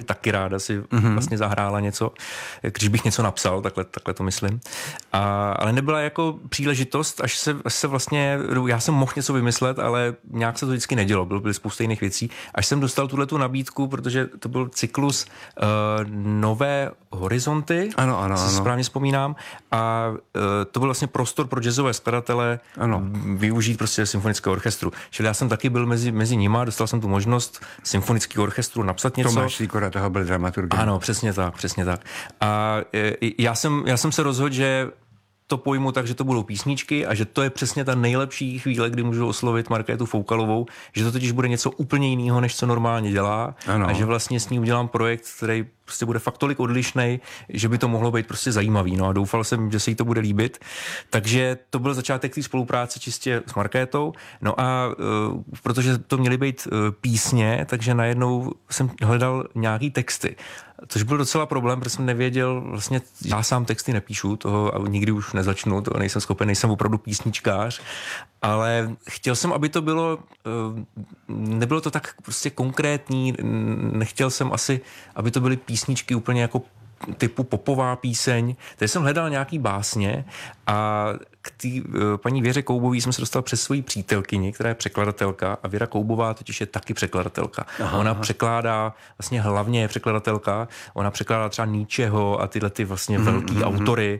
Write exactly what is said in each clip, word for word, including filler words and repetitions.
taky ráda si mm-hmm. vlastně zahrála něco, když bych něco napsal, takhle, takhle to myslím. A, ale nebyla jako příležitost, až se, až se vlastně, já jsem mohl něco vymyslet, ale nějak se to vždycky nedělo, bylo, byly spousta jiných věcí. Až jsem dostal tuhletu nabídku, protože to byl cyklus uh, Nové horizonty, ano, ano, si ano. správně vzpomínám, a uh, to byl vlastně prostor pro jazzové skladatele ano. využít prostě symfonického orchestru. Čili já jsem taky byl mezi, mezi nima, dostal jsem tu možnost symfonického orchestru napsat něco. Tomáš Sýkora, toho byl dramaturg. Ano, přesně tak, přesně tak. A já jsem, já jsem se rozhodl, že to pojmu tak, že to budou písničky a že to je přesně ta nejlepší chvíle, kdy můžu oslovit Markétu Foukalovou, že to totiž bude něco úplně jiného, než co normálně dělá ano. a že vlastně s ní udělám projekt, který prostě bude fakt tolik odlišnej, že by to mohlo být prostě zajímavý. No a doufal jsem, že se jí to bude líbit. Takže to byl začátek té spolupráce čistě s Markétou. No a uh, protože to měly být uh, písně, takže najednou jsem hledal nějaký texty. Což byl docela problém, protože jsem nevěděl, vlastně já sám texty nepíšu, toho a nikdy už nezačnu, to nejsem schopen, nejsem opravdu písničkář, ale chtěl jsem, aby to bylo, nebylo to tak prostě konkrétní, nechtěl jsem asi, aby to byly písničky úplně jako typu popová píseň, takže jsem hledal nějaký básně a k té paní Věře Koubový jsem se dostal přes svoji přítelkyni, která je překladatelka a Věra Koubová totiž je taky překladatelka. Aha, ona aha. překládá, vlastně hlavně je překladatelka, ona překládá třeba Nietzscheho a tyhle ty vlastně mm, velký mm, autory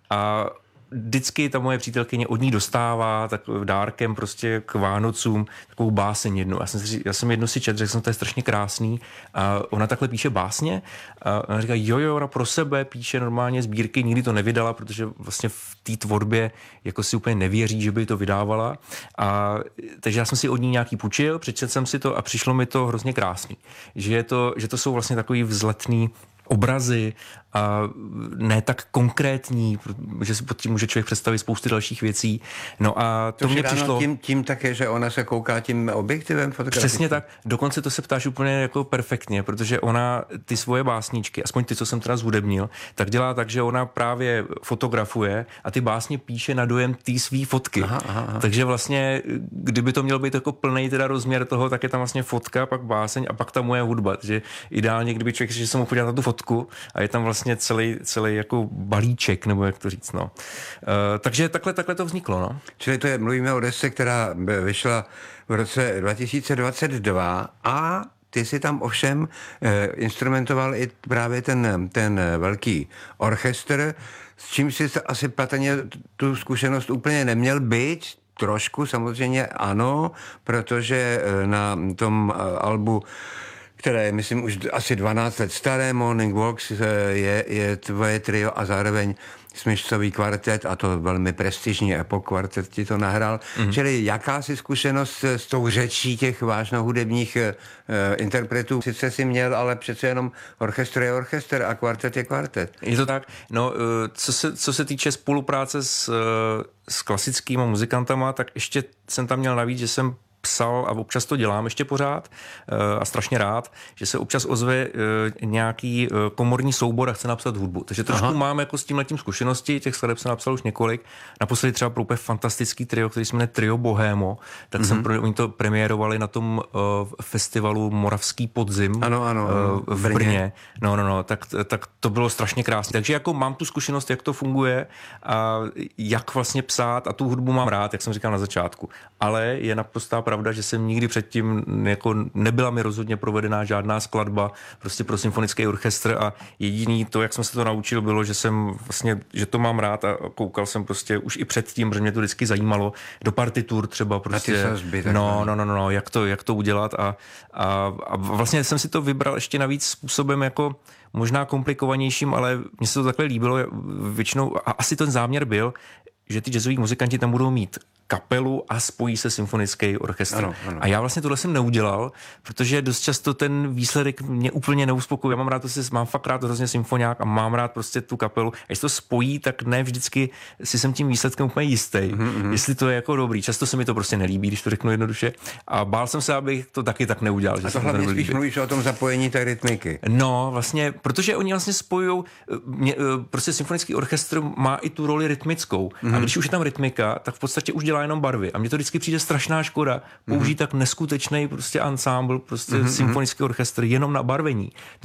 a vždycky ta moje přítelkyně od ní dostává tak dárkem prostě k Vánocům takovou báseň jednu. Já jsem, si, já jsem jednu si četl, řekl jsem, to je strašně krásný. A ona takhle píše básně a ona říká, jo, jo, ona pro sebe píše normálně sbírky, nikdy to nevydala, protože vlastně v té tvorbě jako si úplně nevěří, že by to vydávala. A, takže já jsem si od ní nějaký půjčil, přečetl jsem si to a přišlo mi to hrozně krásný. Že, je to, že to jsou vlastně takový vzletný obrazy a ne tak konkrétní, že si pod tím může člověk představit spousty dalších věcí. No a to, to mě přišlo... Tím, tím také, že ona se kouká tím objektivem fotografickým. Přesně tak. Dokonce to se ptáš úplně jako perfektně, protože ona ty svoje básničky, aspoň ty, co jsem teda zhudebnil, tak dělá tak, že ona právě fotografuje a ty básně píše na dojem té svý fotky. Aha, aha, aha. Takže vlastně, kdyby to měl být jako plný teda rozměr toho, tak je tam vlastně fotka, pak báseň a pak ta moje hudba. Takže ideálně, kdyby člověk, že se mu podívat na tu fotku a je tam vlastně celý, celý jako balíček, nebo jak to říct, no. Uh, takže takhle, takhle to vzniklo, no. Čili to je, mluvíme o desce, která vyšla v roce dva tisíce dvacet dva a ty si tam ovšem eh, instrumentoval i právě ten, ten velký orchestr, s čím si asi patrně tu zkušenost úplně neměl, byť trošku samozřejmě ano, protože na tom albu, které je, myslím, už asi dvanáct let staré, Morning Walks, je, je tvoje trio a zároveň smyčcový kvartet, a to velmi prestižní Epoch kvartet ti to nahrál. Mm-hmm. Čili jakási zkušenost s tou řečí těch vážnohudebních e, interpretů sice si měl, ale přece jenom orchestr je orchestr a kvartet je kvartet. Je to tak. No, co se, co se týče spolupráce s, s klasickýma muzikantama, tak ještě jsem tam měl navíc, že jsem psal, a občas to dělám ještě pořád a strašně rád, že se občas ozve nějaký komorní soubor a chce napsat hudbu. Takže trošku Aha. mám jako s tímhletím zkušenosti, těch skladeb jsem napsal už několik. Naposledy třeba pro úplně fantastický trio, který se jmenuje Trio Bohémo, tak mm-hmm. jsem pro, oni to premiérovali na tom uh, festivalu Moravský podzim ano, ano, uh, v Brně. Brně. No, no, no, tak, tak to bylo strašně krásné. Takže jako mám tu zkušenost, jak to funguje a jak vlastně psát a tu hudbu mám rád, jak jsem říkal na začátku. Ale je naprostá pravda, že jsem nikdy předtím jako nebyla mi rozhodně provedená žádná skladba prostě pro symfonický orchestr a jediný to, jak jsem se to naučil, bylo, že jsem vlastně, že to mám rád a koukal jsem prostě už i předtím, protože mě to vždycky zajímalo, do partitur třeba prostě. Sazby, no, no, no, no, jak to, jak to udělat a, a, a vlastně jsem si to vybral ještě navíc způsobem jako možná komplikovanějším, ale mně se to takhle líbilo většinou a asi ten záměr byl, že ty jazzoví muzikanti tam budou mít kapelu a spojí se symfonický orchestr. Ano, ano. A já vlastně tohle jsem neudělal, protože dost často ten výsledek mě úplně neuspokojuje. Já mám rád to si, mám fakt rád hrozně symfoniák a mám rád prostě tu kapelu. A jestli to spojí, tak ne vždycky si jsem tím výsledkem úplně jistý. Mm-hmm. Jestli to je jako dobrý. Často se mi to prostě nelíbí, když to řeknu jednoduše. A bál jsem se, abych to taky tak neudělal. A to hlavně spíš mluvíš o tom zapojení té rytmiky. No, vlastně, protože oni vlastně spojujou, prostě symfonický orchestr má i tu roli rytmickou. Mm-hmm. A když už je tam rytmika, tak v podstatě už dělá jenom barvy. A mně to vždycky přijde strašná škoda použít mm-hmm. tak neskutečný prostě ansámbl, prostě mm-hmm. symfonický orchestr jenom na barvení.